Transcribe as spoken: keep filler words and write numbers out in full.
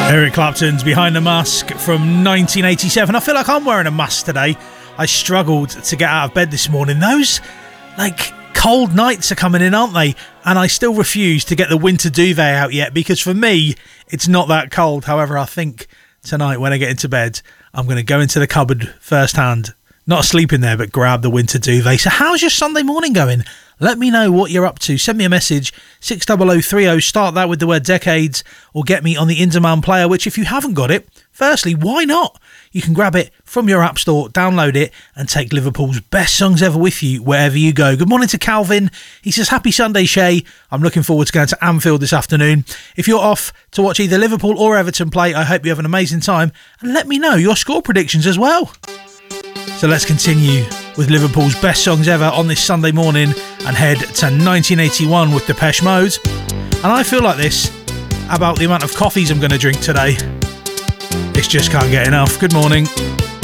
Eric Clapton's Behind the Mask from nineteen eighty-seven. I feel like I'm wearing a mask today. I struggled to get out of bed this morning. Those, like, cold nights are coming in, aren't they? And I still refuse to get the winter duvet out yet, because for me, it's not that cold. However, I think tonight when I get into bed, I'm going to go into the cupboard first hand, not sleep in there, but grab the winter duvet. So how's your Sunday morning going? Let me know what you're up to. Send me a message, six double oh three oh, start that with the word decades, or get me on the Inderman player, which if you haven't got it, firstly, why not? You can grab it from your app store, download it, and take Liverpool's best songs ever with you wherever you go. Good morning to Calvin. He says, happy Sunday, Shay. I'm looking forward to going to Anfield this afternoon. If you're off to watch either Liverpool or Everton play, I hope you have an amazing time, and let me know your score predictions as well. So let's continue with Liverpool's best songs ever on this Sunday morning and head to nineteen eighty-one with Depeche Mode. And I feel like this about the amount of coffees I'm going to drink today. It's just can't get enough. Good morning.